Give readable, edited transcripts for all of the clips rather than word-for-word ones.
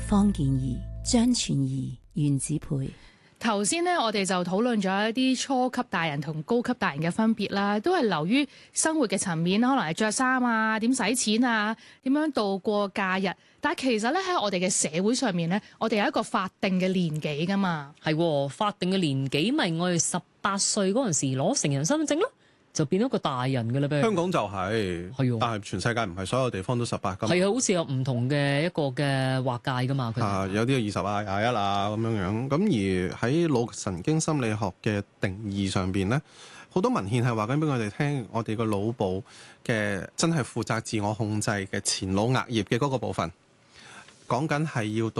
方健儀、張全儀、袁子培。 頭先咧，我哋就討論咗一啲初級大人同高級大人嘅分別啦，都係流於生活嘅層面，可能係着衫啊、點使錢啊、點樣度過假日。但係其實咧，喺我哋嘅社會上面咧，我哋有一個法定嘅年紀㗎嘛。 係法定嘅年紀，咪我哋18歲嗰陣時攞成人身份證咯，就變咗個大人㗎啦呗。 香港就係，但係全世界唔係所有地方都18㗎嘛。 係啊，好似有唔同嘅一個嘅劃界㗎嘛。 有啲20啊、21啊咁樣。咁而喺腦神經心理學嘅定義上邊咧，好多文獻係話緊俾我哋聽，我哋個腦部嘅真係負責自我控制嘅前腦額葉嘅嗰個部分，講緊係要到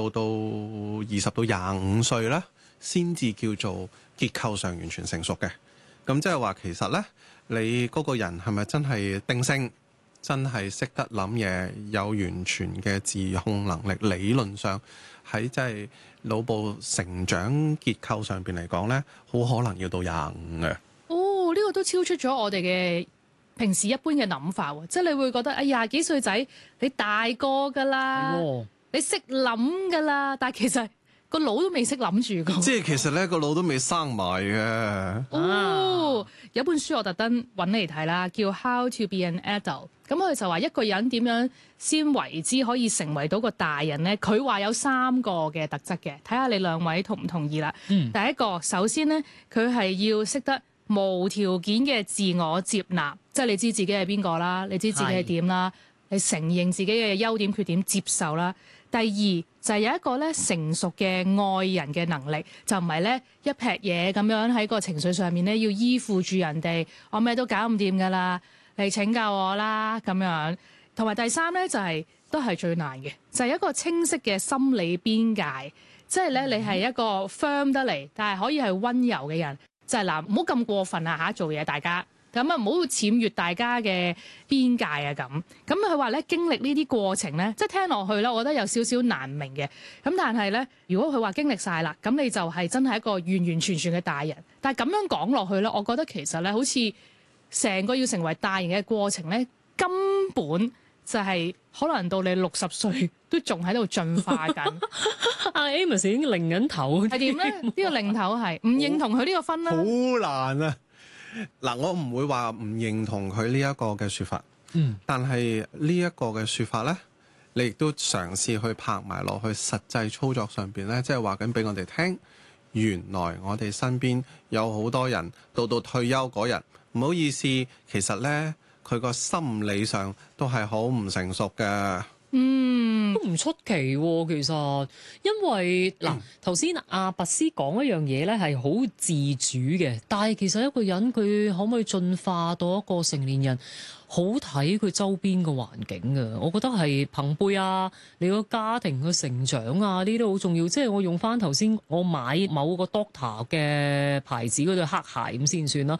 20到25歲啦，先至叫做結構上完全成熟嘅。咁即係話其實咧，你嗰個人係咪真係定性，真係識得諗嘢，有完全嘅自控能力？理論上喺即係腦部成長結構上邊嚟講咧，好可能要到25嘅。 哦，呢個都超出咗我哋嘅平時一般嘅諗法喎，即係你會覺得20幾歲仔你大個㗎啦，你識諗㗎啦，但係其實個腦都未識諗住㗎。 即係其實咧個腦都未生埋嘅。 哦，有本書我特登揾嚟睇啦，叫《How to Be an Adult》。咁佢就話一個人點樣先為之可以成為到個大人呢？佢話有3個嘅特質嘅，睇下你兩位同唔同意啦。第一個，首先呢，佢係要識得無條件嘅自我接納，即係你知自己係邊個啦，你知自己係點啦，你承認自己嘅優點缺點，接受啦。第二就係有一個咧成熟嘅愛人嘅能力，就唔係咧一劈嘢咁樣喺個情緒上面咧要依附住人哋，我咩都搞唔掂噶啦，嚟請教我啦咁樣。同埋第三咧就係都係最難嘅，就係一個清晰嘅心理邊界，即係咧你係一個 firm 得嚟，但係可以係溫柔嘅人，就係嗱唔好咁過分啊嚇做嘢大家。咁啊，唔好僭越大家嘅邊界啊！咁佢話咧，經歷呢啲過程咧，即係聽落去咧，我覺得有少少難明嘅。咁但係咧，如果佢話經歷晒啦，咁你就係真係一個完完全全嘅大人。但係咁樣講落去咧，我覺得其實咧，好似成個要成為大人嘅過程咧，根本就係可能到你60歲都仲喺度進化緊。 阿 Amos 已經擰緊頭， 係點咧？呢個擰頭係唔認同佢呢個分啦。 好難啊！嗱，我唔會話唔認同佢呢一個嘅説法，但係呢一個嘅説法呢，你亦都嘗試去拍埋落去實際操作上邊呢，即係話緊俾我哋聽，原來我哋身邊有好多人到退休嗰日，唔好意思，其實呢，佢個心理上都係好唔成熟嘅。 都唔出奇喎，其實，因為嗱頭先阿拔斯講一樣嘢咧係好自主嘅，但係其實一個人佢可唔可以進化到一個成年人，好睇佢周邊嘅環境嘅。我覺得係朋輩啊，你個家庭嘅成長啊，呢啲都好重要。即係我用翻頭先我買某個 Doctor 嘅牌子嗰對黑鞋咁先算啦。